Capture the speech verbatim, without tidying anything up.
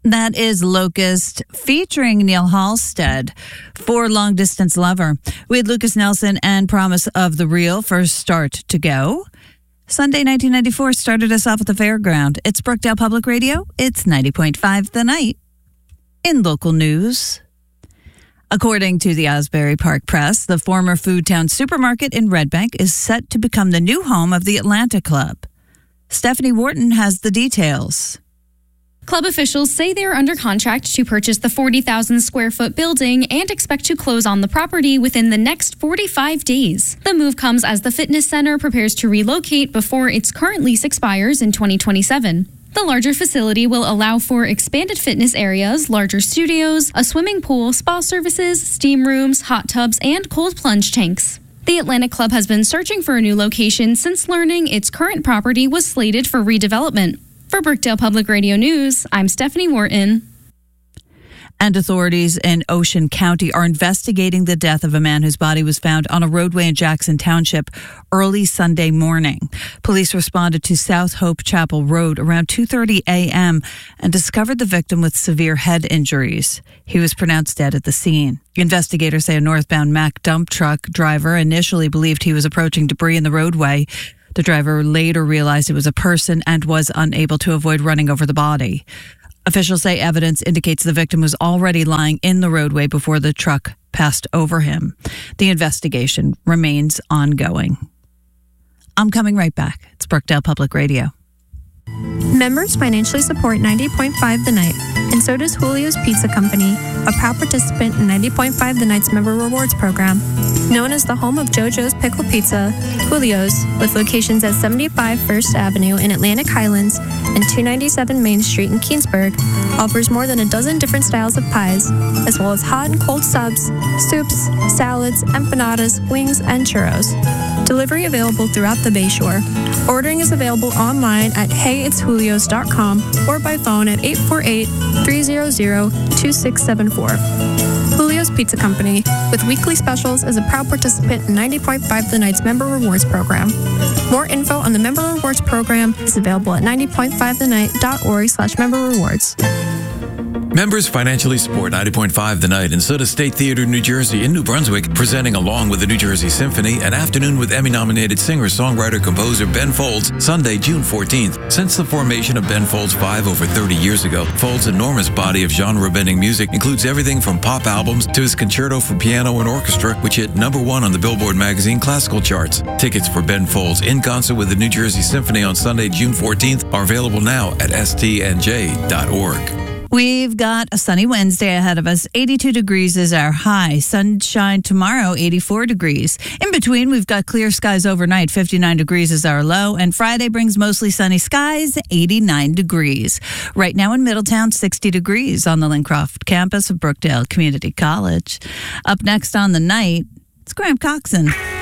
That is Locust featuring Neil Halstead for Long Distance Lover. We had Lucas Nelson and Promise of the Real for Start to Go. Sunday, nineteen ninety-four started us off at the fairground. It's Brookdale Public Radio. It's ninety point five The Night. In local news, according to the Asbury Park Press, the former Food Town supermarket in Red Bank is set to become the new home of the Atlanta Club. Stephanie Wharton has the details. Club officials say they are under contract to purchase the forty thousand square foot building and expect to close on the property within the next forty-five days. The move comes as the fitness center prepares to relocate before its current lease expires in twenty twenty-seven. The larger facility will allow for expanded fitness areas, larger studios, a swimming pool, spa services, steam rooms, hot tubs, and cold plunge tanks. The Atlanta Club has been searching for a new location since learning its current property was slated for redevelopment. For Brookdale Public Radio News, I'm Stephanie Wharton. And authorities in Ocean County are investigating the death of a man whose body was found on a roadway in Jackson Township early Sunday morning. Police responded to South Hope Chapel Road around two thirty a.m. and discovered the victim with severe head injuries. He was pronounced dead at the scene. Investigators say a northbound Mack dump truck driver initially believed he was approaching debris in the roadway. The driver later realized it was a person and was unable to avoid running over the body. Officials say evidence indicates the victim was already lying in the roadway before the truck passed over him. The investigation remains ongoing. I'm coming right back. It's Brookdale Public Radio. Members financially support ninety point five The Night, and so does Julio's Pizza Company, a proud participant in ninety point five The Night's Member Rewards Program. Known as the home of JoJo's Pickle Pizza, Julio's, with locations at seventy-five First Avenue in Atlantic Highlands and two ninety-seven Main Street in Keansburg, offers more than a dozen different styles of pies, as well as hot and cold subs, soups, salads, empanadas, wings, and churros. Delivery available throughout the Bayshore. Ordering is available online at hey it's julios dot com or by phone at eight four eight, three hundred, two six seven four. Julio's Pizza Company, with weekly specials, is a proud participant in ninety point five The Night's Member Rewards Program. More info on the Member Rewards Program is available at ninety point five the night dot org slash member rewards. Members financially support ninety point five The Night, and so does State Theater New Jersey in New Brunswick, presenting along with the New Jersey Symphony an afternoon with Emmy-nominated singer-songwriter-composer Ben Folds, Sunday, June fourteenth. Since the formation of Ben Folds Five over thirty years ago, Folds' enormous body of genre-bending music includes everything from pop albums to his concerto for piano and orchestra, which hit number one on the Billboard magazine classical charts. Tickets for Ben Folds in concert with the New Jersey Symphony on Sunday, June fourteenth are available now at s t n j dot org. We've got a sunny Wednesday ahead of us. eighty-two degrees is our high. Sunshine tomorrow, eighty-four degrees. In between, we've got clear skies overnight. fifty-nine degrees is our low. And Friday brings mostly sunny skies, eighty-nine degrees. Right now in Middletown, sixty degrees on the Lincroft campus of Brookdale Community College. Up next on The Night, it's Graham Coxon.